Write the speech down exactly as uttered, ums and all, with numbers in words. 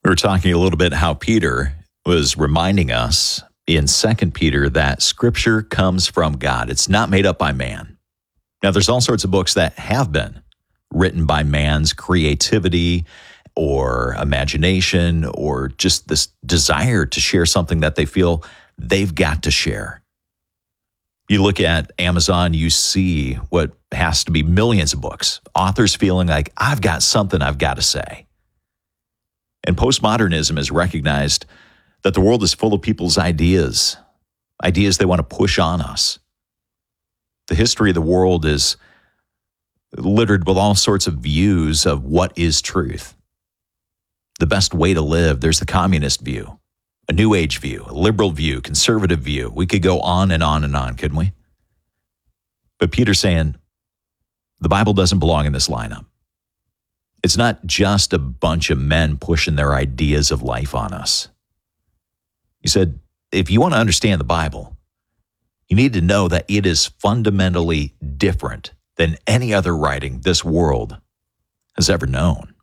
We were talking a little bit how Peter was reminding us in Second Peter that Scripture comes from God. It's not made up by man. Now, there's all sorts of books that have been written by man's creativity or imagination or just this desire to share something that they feel they've got to share. You look at Amazon, you see what has to be millions of books, authors feeling like, I've got something I've got to say. And postmodernism has recognized that the world is full of people's ideas, ideas they want to push on us. The history of the world is littered with all sorts of views of what is truth. The best way to live, there's the communist view, a new age view, a liberal view, conservative view. We could go on and on and on, couldn't we? But Peter's saying the Bible doesn't belong in this lineup. It's not just a bunch of men pushing their ideas of life on us. He said, if you want to understand the Bible, you need to know that it is fundamentally different than any other writing this world has ever known.